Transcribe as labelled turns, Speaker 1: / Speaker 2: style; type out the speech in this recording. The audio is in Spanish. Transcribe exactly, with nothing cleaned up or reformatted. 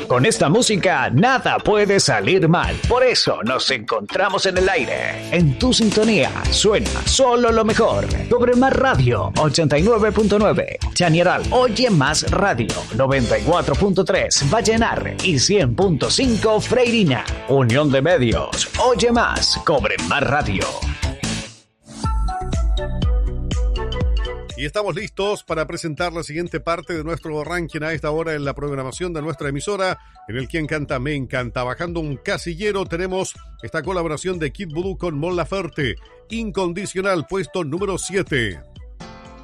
Speaker 1: Con esta música nada puede salir mal. Por eso nos encontramos en el aire. En tu sintonía suena solo lo mejor. Cobre Más Radio ochenta y nueve punto nueve. Chañaral Oye Más Radio noventa y cuatro punto tres. Vallenar y cien punto cinco Freirina. Unión de Medios. Oye Más. Cobre Más Radio.
Speaker 2: Y estamos listos para presentar la siguiente parte de nuestro ranking a esta hora en la programación de nuestra emisora, en el Quien Canta Me Encanta. Bajando un casillero tenemos esta colaboración de Kid Voodoo con Mon Laferte, Incondicional, puesto número siete.